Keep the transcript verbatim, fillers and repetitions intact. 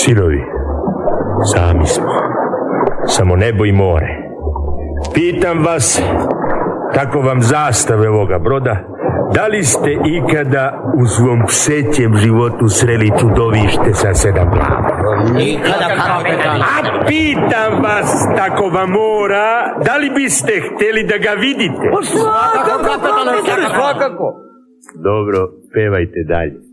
Sinovi, sami smo. Samo nebo i more. Pitam vas, tako vam zastave ovoga broda, da li ste ikada u svom psećem životu sreli čudovište sa sedam glava? Nikada, kapetane. A pitam vas, tako vam mora, da li biste htjeli da ga vidite? Svakako, kapetane, svakako. Dobro, pevajte dalje.